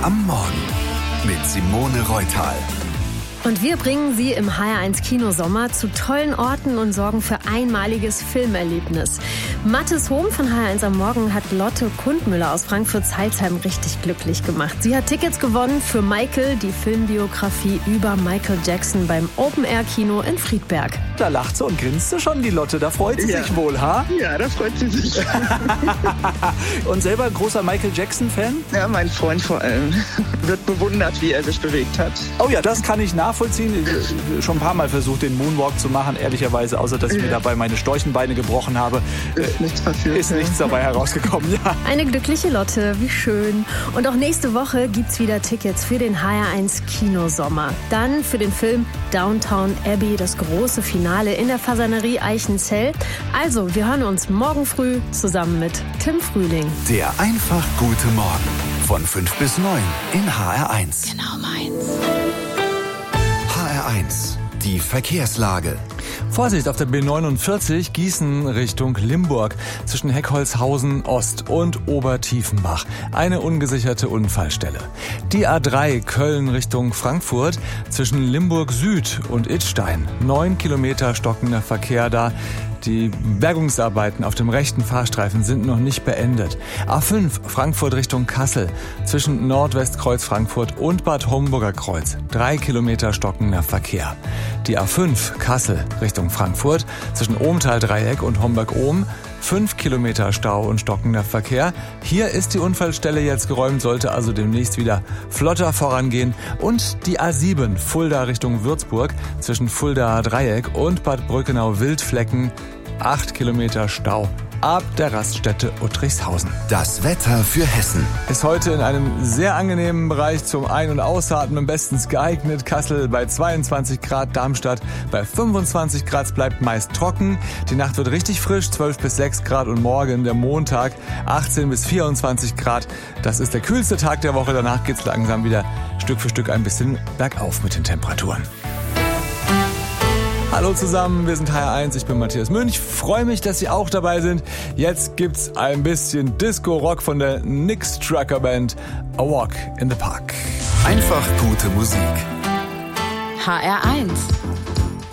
am Morgen mit Simone Reutal. Und wir bringen Sie im HR1 Kinosommer zu tollen Orten und sorgen für einmaliges Filmerlebnis. Mathis Hohm von HR1 am Morgen hat Lotte Kundmüller aus Frankfurt-Zeilsheim richtig glücklich gemacht. Sie hat Tickets gewonnen für Michael, die Filmbiografie über Michael Jackson beim Open-Air-Kino in Friedberg. Da lacht sie und grinst sie schon, die Lotte. Da freut sie sich wohl, ha? Ja, da freut sie sich. Und selber großer Michael Jackson-Fan? Ja, mein Freund vor allem. Wird bewundert, wie er sich bewegt hat. Oh ja, das kann ich nachvollziehen. Schon ein paar Mal versucht, den Moonwalk zu machen, ehrlicherweise, außer dass ich mir dabei meine Storchenbeine gebrochen habe. Ist nichts passiert. Ist nichts dabei herausgekommen, ja. Eine glückliche Lotte, wie schön. Und auch nächste Woche gibt's wieder Tickets für den HR1 Kinosommer. Dann für den Film Downton Abbey, das große Finale in der Fasanerie Eichenzell. Also, wir hören uns morgen früh zusammen mit Tim Frühling. Der einfach gute Morgen von 5 bis 9 in HR1. Genau meins. HR1, die Verkehrslage. Vorsicht auf der B49 Gießen Richtung Limburg zwischen Heckholzhausen Ost und Obertiefenbach. Eine ungesicherte Unfallstelle. Die A3 Köln Richtung Frankfurt zwischen Limburg Süd und Idstein. 9 Kilometer stockender Verkehr da. Die Bergungsarbeiten auf dem rechten Fahrstreifen sind noch nicht beendet. A5 Frankfurt Richtung Kassel zwischen Nordwestkreuz Frankfurt und Bad Homburger Kreuz. 3 Kilometer stockender Verkehr. Die A5 Kassel Richtung Frankfurt zwischen Ohmtal-Dreieck und Homberg-Ohm. 5 Kilometer Stau und stockender Verkehr. Hier ist die Unfallstelle jetzt geräumt, sollte also demnächst wieder flotter vorangehen. Und die A7 Fulda Richtung Würzburg zwischen Fulda-Dreieck und Bad Brückenau-Wildflecken. 8 Kilometer Stau ab der Raststätte Uttrichshausen. Das Wetter für Hessen. Ist heute in einem sehr angenehmen Bereich zum Ein- und Ausatmen bestens geeignet. Kassel bei 22 Grad, Darmstadt bei 25 Grad, es bleibt meist trocken. Die Nacht wird richtig frisch, 12 bis 6 Grad und morgen, der Montag, 18 bis 24 Grad. Das ist der kühlste Tag der Woche, danach geht's langsam wieder Stück für Stück ein bisschen bergauf mit den Temperaturen. Hallo zusammen, wir sind HR1, ich bin Matthias Münch, freue mich, dass Sie auch dabei sind. Jetzt gibt's ein bisschen Disco-Rock von der Nix Trucker Band, A Walk in the Park. Einfach gute Musik. HR1